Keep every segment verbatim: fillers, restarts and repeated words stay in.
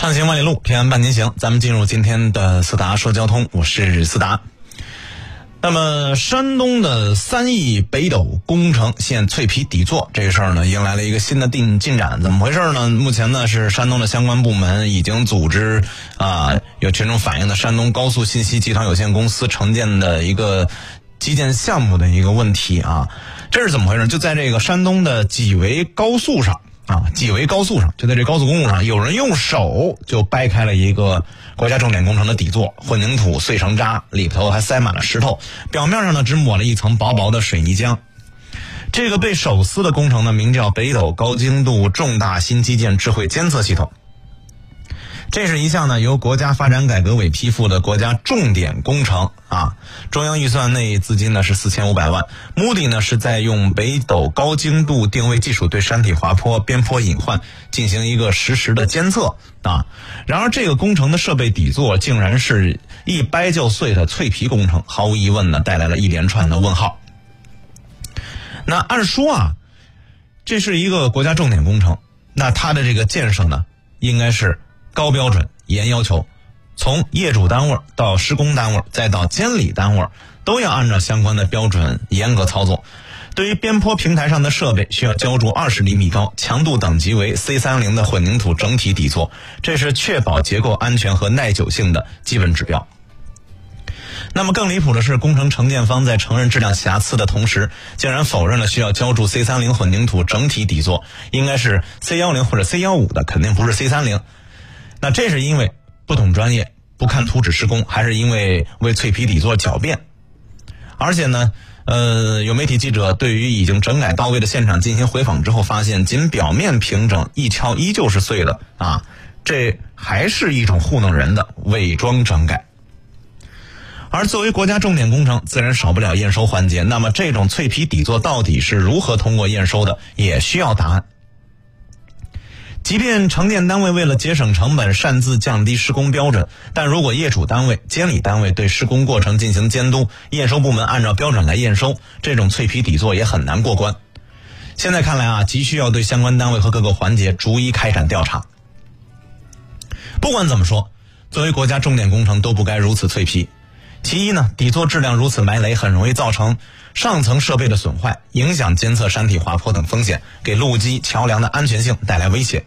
畅行万里路，平安伴您行。咱们进入今天的思达说交通，我是思达。那么山东的三义北斗工程现脆皮底座这个事儿呢，迎来了一个新的进进展。怎么回事呢？目前呢是山东的相关部门已经组织啊，有群众反映的山东高速信息集团有限公司承建的一个基建项目的一个问题啊。这是怎么回事？就在这个山东的济维高速上啊，济维高速上，就在这高速公路上，有人用手就掰开了一个国家重点工程的底座，混凝土碎成渣，里头还塞满了石头，表面上呢只抹了一层薄薄的水泥浆。这个被手撕的工程呢，名叫北斗高精度重大新基建智慧监测系统。这是一项呢由国家发展改革委批复的国家重点工程啊，中央预算内资金呢是四千五百万，目的呢是在用北斗高精度定位技术对山体滑坡、边坡隐患进行一个实时的监测啊。然而这个工程的设备底座竟然是一掰就碎的脆皮工程，毫无疑问呢带来了一连串的问号。那按说啊，这是一个国家重点工程，那它的这个建设呢应该是高标准严要求，从业主单位到施工单位再到监理单位都要按照相关的标准严格操作。对于边坡平台上的设备，需要浇筑二十厘米高、强度等级为 C 三十 的混凝土整体底座，这是确保结构安全和耐久性的基本指标。那么更离谱的是，工程承建方在承认质量瑕疵的同时，竟然否认了需要浇筑 C 三十 混凝土整体底座，应该是 C 十 或者 C 十五 的，肯定不是 C 三十。那这是因为不懂专业，不看图纸施工，还是因为为脆皮底座狡辩？而且呢，呃，有媒体记者对于已经整改到位的现场进行回访之后，发现仅表面平整，一敲依旧是碎的啊，这还是一种糊弄人的伪装整改。而作为国家重点工程，自然少不了验收环节。那么这种脆皮底座到底是如何通过验收的，也需要答案。即便承建单位为了节省成本擅自降低施工标准，但如果业主单位、监理单位对施工过程进行监督，验收部门按照标准来验收，这种脆皮底座也很难过关。现在看来啊，急需要对相关单位和各个环节逐一开展调查。不管怎么说，作为国家重点工程都不该如此脆皮。其一呢，底座质量如此埋雷，很容易造成上层设备的损坏，影响监测山体滑坡等风险，给路基、桥梁的安全性带来威胁。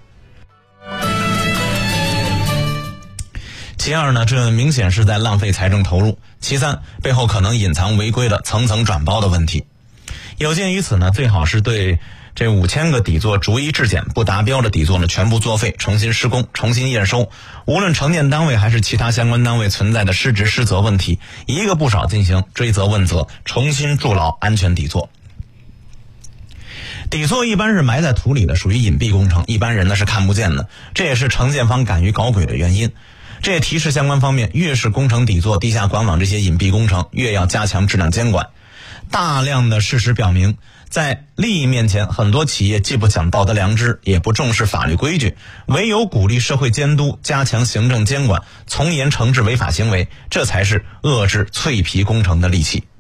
其二呢，这明显是在浪费财政投入。其三，背后可能隐藏违规的层层转包的问题。有鉴于此呢，最好是对这五千个底座逐一质检，不达标的底座呢全部作废，重新施工，重新验收。无论承建单位还是其他相关单位存在的失职失责问题，一个不少进行追责问责，重新筑牢安全底座。底座一般是埋在土里的，属于隐蔽工程，一般人呢是看不见的，这也是承建方敢于搞鬼的原因。这也提示相关方面，越是工程底座、地下管网这些隐蔽工程，越要加强质量监管。大量的事实表明，在利益面前，很多企业既不讲道德良知，也不重视法律规矩，唯有鼓励社会监督，加强行政监管，从严惩治违法行为，这才是遏制脆皮工程的利器。